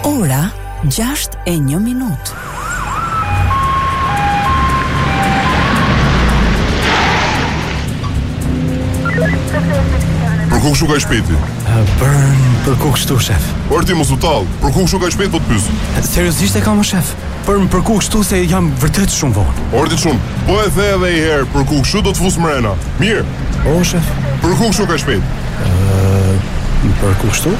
Ora 6:01. Për ku kështu ka i shpeti? Për ku kështu, shef? Orti mos u tall, për ku kështu ka i shpeti po të pyes? Seriozisht e kam, shef? Për ku kështu se jam vërtet shumë vonë. Orti shumë, po e the edhe i herë, për ku kështu do të fus mrena. Mirë. O, shef? Për ku kështu ka i shpeti? Për ku kështu?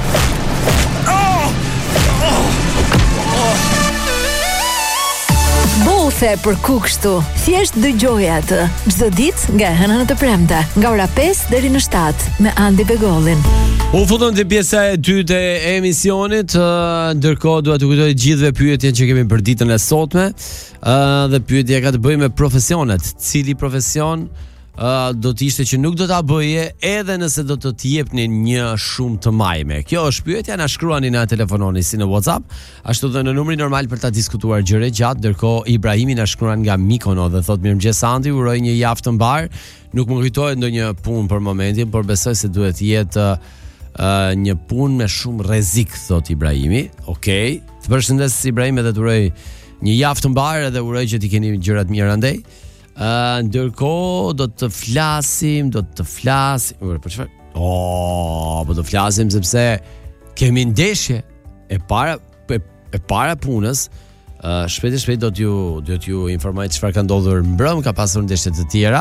Bothe për ku kështu. Thjesht dëgjoje atë çdo ditë nga hëna në të premte, nga ora 5 deri në 7 me Andi Begollin. U futëm te pjesa e dytë e emisionit, ndërkohë dua të kujtoj gjithëve pyetjen që kemi për ditën e sotme, dhe pyetja ka të bëjë me profesionet. Cili profesion do të ishte që nuk do ta bëje edhe nëse do të t'jepnin një shumë të majme? Kjo është pyetja, na shkruani, na telefononi si në WhatsApp, ashtu dhe në numrin normal për ta diskutuar gjëre gjatë. Ndërkohë Ibrahimi na shkruan nga Mikono dhe thotë mirëmëngjes Andi, uroj një javë të mbar. Nuk më kujtohet ndonjë punë për momentin, por besoj se duhet të jetë një punë me shumë rrezik, thot Ibrahimi. Okej. Të përshëndes Ibrahim dhe të uroj një javë të mbar dhe uroj që t'i keni gjërat mira andej. Ndërkohë do të flasim për çfarë? Po do flasim sepse kemi ndeshje e para punës. Shpejt do t'ju informoj çfarë ka ndodhur mbrëm, ka pasur ndeshje të tjera.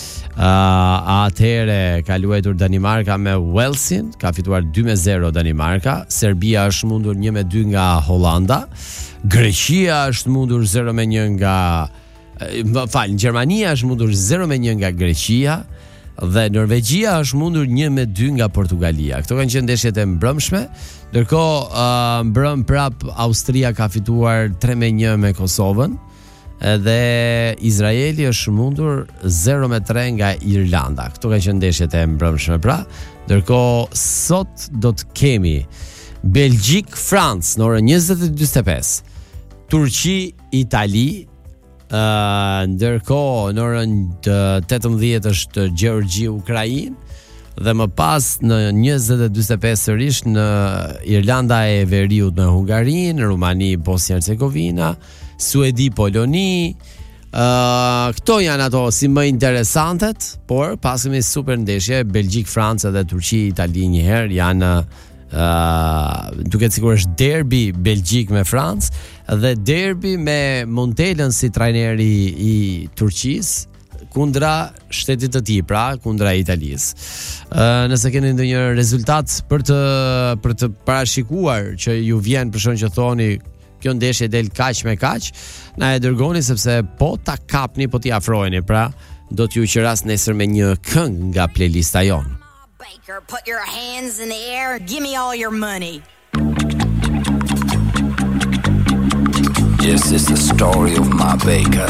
Atëherë ka luajtur Danimarka me Walesin, ka fituar 2-0 Danimarka. Serbia është mundur 1-2 nga Holanda. Greqia është mundur 0-1 nga Gjermania është mundur 0-1 nga Greqia dhe Norvegjia është mundur 1-2 nga Portugalia. Këto kanë qenë ndeshjet e mbrëmshme. Ndërkohë mbrëm prap Austria ka fituar 3-1 me Kosovën dhe Izraeli është mundur 0-3 nga Irlanda. Këto kanë qenë ndeshjet e mbrëmshme pra. Ndërkohë sot do të kemi Belgjik-Francë në orën 20:45, Turqi-Itali. Ndërkohë në orën 18 është Gjeorgji-Ukrainë dhe më pas në 20:45 sërish në Irlanda e Veriut me Hungarinë, Rumani-Bosnjë-Hercegovina, Suedi-Poloni. Këto janë ato si më interesantet, por pas kemi super ndeshje, Belgjik-Francë dhe Turqi-Itali një herë janë duket sikur është derbi Belgjik me Francë dhe derbi me Montelën si trajneri i Turqisë kundra shtetit të tij, pra kundra Italisë. Nëse keni ndonjë rezultat për të parashikuar që ju vjen, për shkak që thoni kjo ndeshje del kaq me kaq, na e dërgoni sepse po ta kapni, po t'i afroheni, pra do t'ju qeras nesër me një këngë nga playlista jon. Baker, put your hands in the air, give me all your money. Yes, it's the story of my baker.